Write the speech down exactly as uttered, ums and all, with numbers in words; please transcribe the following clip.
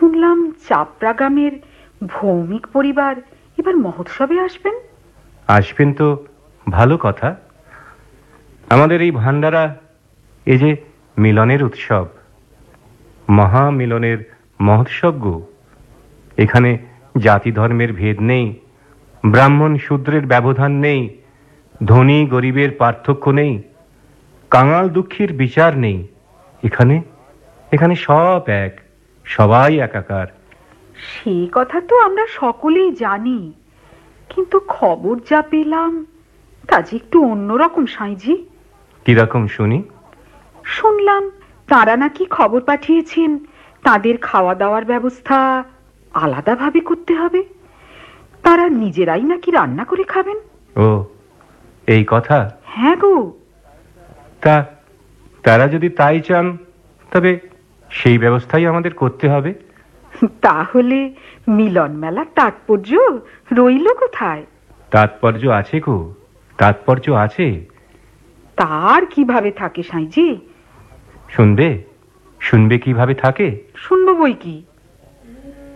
শুনলাম চাপড়া গ্রামের ভৌমিক পরিবার এবার মহোৎসবে আসবেন। আসবেন তো ভালো কথা। আমাদের এই ভান্ডারা এই যে মিলনের উৎসব, মহামিলনের মহোৎসব গো। এখানে জাতি ধর্মের ভেদ নেই, ব্রাহ্মণ শূদ্রের ব্যবধান নেই, ধনী গরিবের পার্থক্য নেই, কাঙাল দুঃখীর বিচার নেই। এখানে এখানে সব এক, সবাই একাকার। সেই কথা তো আমরা সকলেই জানি, কিন্তু খবর যা পেলাম তা যে একটু অন্যরকম সাঁইজি। কিরকম শুনি? শুনলাম তারা নাকি খবর পাঠিয়েছেন তাদের খাওয়া দাওয়ার ব্যবস্থা আলাদাভাবে করতে হবে। তারা নিজেরাই নাকি রান্না করে খাবেন। ও, এই কথা? হ্যাঁ গো। তা তারা যদি তাই চান, তবে সেই ব্যবস্থাই আমাদের করতে হবে। তাহলে মিলন মেলার তাৎপর্য রইল কোথায়? তাৎপর্য আছে গো, তাৎপর্য আছে। তার কিভাবে থাকে সাঁইজি? শুনবে? শুনবে কিভাবে থাকে? শুনবো বই কি।